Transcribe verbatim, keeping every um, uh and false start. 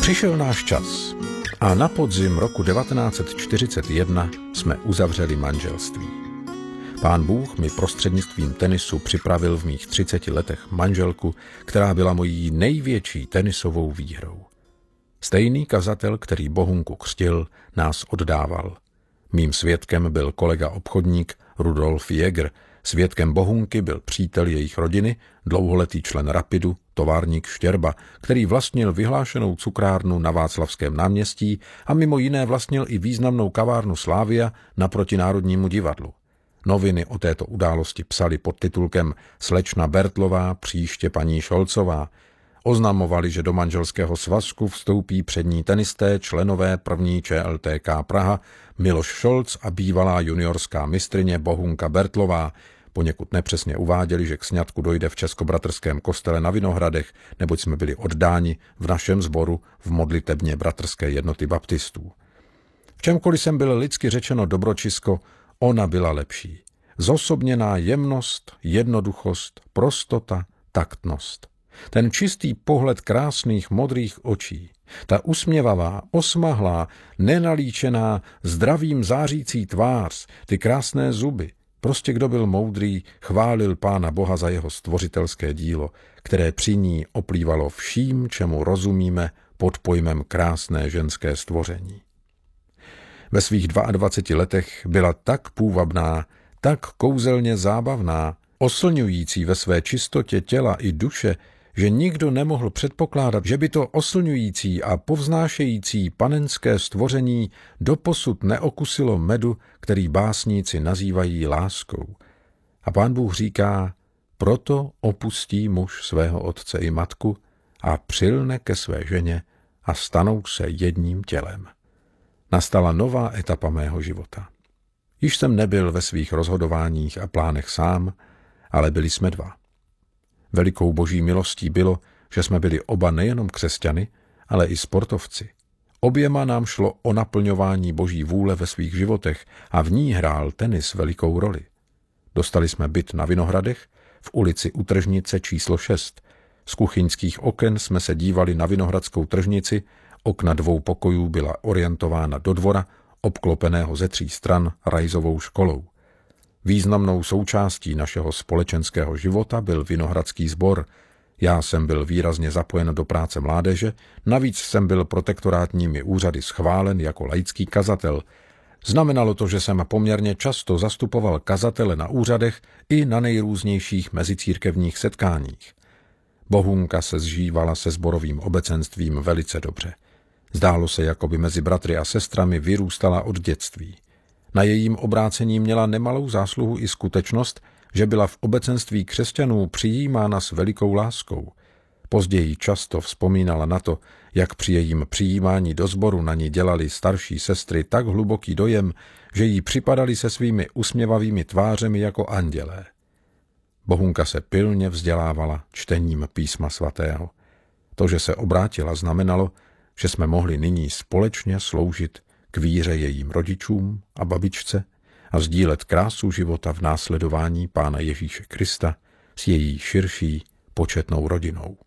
Přišel náš čas a na podzim roku devatenáct set čtyřicet jedna jsme uzavřeli manželství. Pán Bůh mi prostřednictvím tenisu připravil v mých třiceti letech manželku, která byla mojí největší tenisovou výhrou. Stejný kazatel, který Bohunku křtil, nás oddával. Mým svědkem byl kolega obchodník Rudolf Jäger, svědkem Bohunky byl přítel jejich rodiny, dlouholetý člen Rapidu, továrník Štěrba, který vlastnil vyhlášenou cukrárnu na Václavském náměstí a mimo jiné vlastnil i významnou kavárnu Slávia naproti Národnímu divadlu. Noviny o této události psaly pod titulkem Slečna Bertlová, příště paní Šolcová. Oznamovali, že do manželského svazku vstoupí přední tenisté, členové první Č L T K Praha, Miloš Šolc a bývalá juniorská mistryně Bohunka Bertlová. Poněkud nepřesně uváděli, že k sňatku dojde v Českobratrském kostele na Vinohradech, neboť jsme byli oddáni v našem sboru v modlitebně Bratrské jednoty baptistů. V čemkoliv jsem byl lidsky řečeno dobročisko, ona byla lepší. Zosobněná jemnost, jednoduchost, prostota, taktnost. Ten čistý pohled krásných modrých očí, ta usměvavá, osmahlá, nenalíčená, zdravým zářící tvář, ty krásné zuby. Prostě kdo byl moudrý, chválil Pána Boha za jeho stvořitelské dílo, které při ní oplývalo vším, čemu rozumíme pod pojmem krásné ženské stvoření. Ve svých dvaadvaceti letech byla tak půvabná, tak kouzelně zábavná, oslňující ve své čistotě těla i duše, že nikdo nemohl předpokládat, že by to oslňující a povznášející panenské stvoření doposud neokusilo medu, který básníci nazývají láskou. A Pán Bůh říká, proto opustí muž svého otce i matku a přilne ke své ženě a stanou se jedním tělem. Nastala nová etapa mého života. Již jsem nebyl ve svých rozhodováních a plánech sám, ale byli jsme dva. Velikou boží milostí bylo, že jsme byli oba nejenom křesťany, ale i sportovci. Oběma nám šlo o naplňování boží vůle ve svých životech a v ní hrál tenis velikou roli. Dostali jsme byt na Vinohradech v ulici U Tržnice číslo šest. Z kuchyňských oken jsme se dívali na Vinohradskou tržnici, okna dvou pokojů byla orientována do dvora, obklopeného ze tří stran rajzovou školou. Významnou součástí našeho společenského života byl Vinohradský sbor. Já jsem byl výrazně zapojen do práce mládeže, navíc jsem byl protektorátními úřady schválen jako laický kazatel. Znamenalo to, že jsem poměrně často zastupoval kazatele na úřadech i na nejrůznějších mezicírkevních setkáních. Bohunka se zžívala se sborovým obecenstvím velice dobře. Zdálo se, jako by mezi bratry a sestrami vyrůstala od dětství. Na jejím obrácení měla nemalou zásluhu i skutečnost, že byla v obecenství křesťanů přijímána s velikou láskou. Později často vzpomínala na to, jak při jejím přijímání do sboru na ní dělali starší sestry tak hluboký dojem, že jí připadali se svými usměvavými tvářemi jako andělé. Bohunka se pilně vzdělávala čtením písma svatého. To, že se obrátila, znamenalo, že jsme mohli nyní společně sloužit k víře jejím rodičům a babičce a sdílet krásu života v následování Pána Ježíše Krista s její širší početnou rodinou.